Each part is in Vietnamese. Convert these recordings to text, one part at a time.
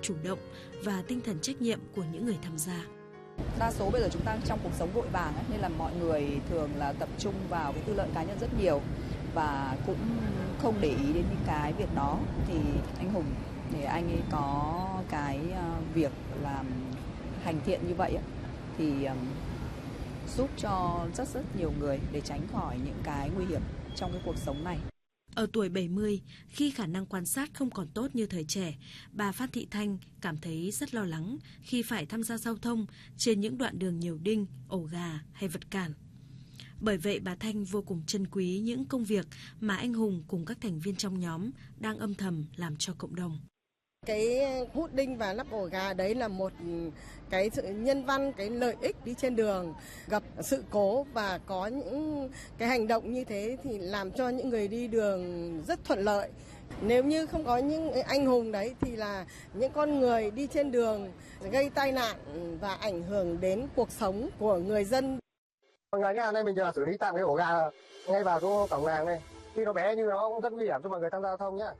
chủ động và tinh thần trách nhiệm của những người tham gia. Đa số bây giờ chúng ta trong cuộc sống vội vàng ấy, nên là mọi người thường là tập trung vào cái tư lợi cá nhân rất nhiều và cũng không để ý đến những cái việc đó. Thì anh Hùng để anh ấy có cái việc làm hành thiện như vậy ấy, thì giúp cho rất nhiều người để tránh khỏi những cái nguy hiểm trong cái cuộc sống này. Ở tuổi 70, khi khả năng quan sát không còn tốt như thời trẻ, bà Phan Thị Thanh cảm thấy rất lo lắng khi phải tham gia giao thông trên những đoạn đường nhiều đinh, ổ gà hay vật cản. Bởi vậy bà Thanh vô cùng trân quý những công việc mà anh Hùng cùng các thành viên trong nhóm đang âm thầm làm cho cộng đồng. Cái hút đinh và lắp ổ gà đấy là một cái sự nhân văn, cái lợi ích đi trên đường gặp sự cố và có những cái hành động như thế thì làm cho những người đi đường rất thuận lợi. Nếu như không có những anh hùng đấy thì là những con người đi trên đường gây tai nạn và ảnh hưởng đến cuộc sống của người dân. Mọi người nghe, đây mình giờ xử lý tạm cái ổ gà ngay vào chỗ cổng làng này. Khi nó bé như nó cũng rất nguy hiểm cho mọi người tham gia giao thông nhé.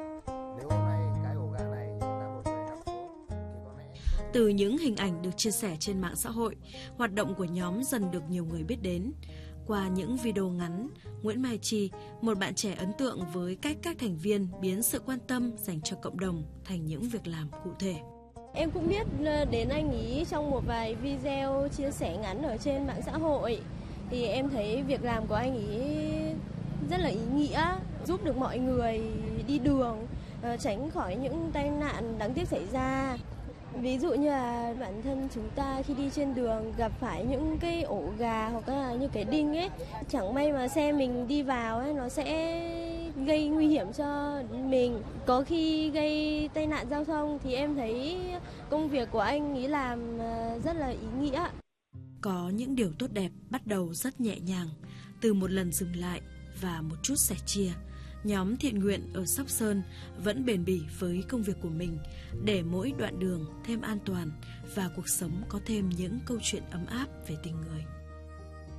Từ những hình ảnh được chia sẻ trên mạng xã hội, hoạt động của nhóm dần được nhiều người biết đến. Qua những video ngắn, Nguyễn Mai Chi, một bạn trẻ ấn tượng với cách các thành viên biến sự quan tâm dành cho cộng đồng thành những việc làm cụ thể. Em cũng biết đến anh ý trong một vài video chia sẻ ngắn ở trên mạng xã hội. Thì em thấy việc làm của anh ý rất là ý nghĩa, giúp được mọi người đi đường, tránh khỏi những tai nạn đáng tiếc xảy ra. Ví dụ như là bản thân chúng ta khi đi trên đường gặp phải những cái ổ gà hoặc là những cái đinh ấy, chẳng may mà xe mình đi vào ấy, nó sẽ gây nguy hiểm cho mình, có khi gây tai nạn giao thông. Thì em thấy công việc của anh ấy làm rất là ý nghĩa. Có những điều tốt đẹp bắt đầu rất nhẹ nhàng, từ một lần dừng lại và một chút sẻ chia. Nhóm thiện nguyện ở Sóc Sơn vẫn bền bỉ với công việc của mình để mỗi đoạn đường thêm an toàn và cuộc sống có thêm những câu chuyện ấm áp về tình người.